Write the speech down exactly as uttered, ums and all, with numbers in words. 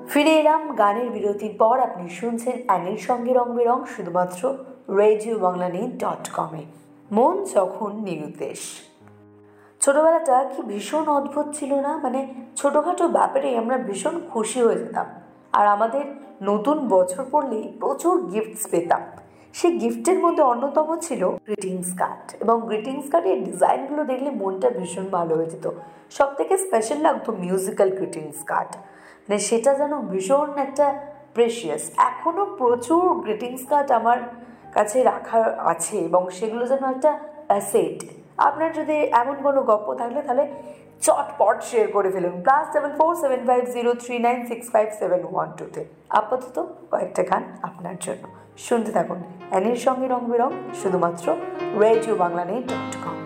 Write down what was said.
ফিরে এলাম গানের বিরতির পর। আপনি শুনছেন অ্যানির সঙ্গে রং বেরং শুধুমাত্র রেডিও বাংলা নিউজ ডট কমে। মন যখন নিরুদ্দেশ। ছোটবেলাটা কি ভীষণ অদ্ভুত ছিল না? মানে ছোটোখাটো ব্যাপারে আমরা ভীষণ খুশি হয়ে যেতাম, আর আমাদের নতুন বছর পড়লেই প্রচুর গিফটস পেতাম। সেই গিফটের মধ্যে অন্যতম ছিল গ্রিটিংস কার্ড, এবং গ্রিটিংস কার্ডের ডিজাইনগুলো দেখলে মনটা ভীষণ ভালো হয়ে যেত। সব থেকে স্পেশাল লাগতো মিউজিক্যাল গ্রিটিংস কার্ড, মানে সেটা যেন ভীষণ একটা প্রেশিয়াস। এখনও প্রচুর গ্রিটিংস কার্ড আমার কাছে রাখা আছে, এবং সেগুলো যেন একটা অ্যাসেট। আপনার যদি এমন কোনো গল্প থাকলে তাহলে চটপট শেয়ার করে ফেলুন plus seven four seven five zero three nine six five seven one টুতে। আপাতত কয়েকটা গান আপনার জন্য, শুনতে থাকুন অ্যানির সঙ্গে রং বেরং শুধুমাত্র radio Bangla news dot com.